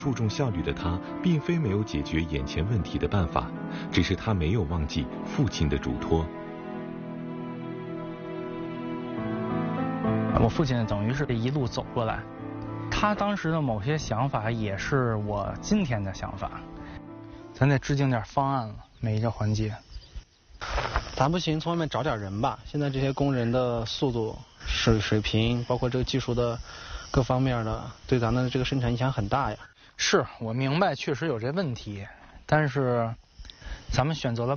注重效率的他，并非没有解决眼前问题的办法，只是他没有忘记父亲的嘱托。 我父亲等于是这一路走过来，他当时的某些想法也是我今天的想法。咱得制定点方案了，每一个环节。 咱不行，从外面找点人吧。现在这些工人的速度、水平，包括这个技术的各方面的，对咱的这个生产影响很大呀。 是我明白，确实有这问题，但是咱们选择了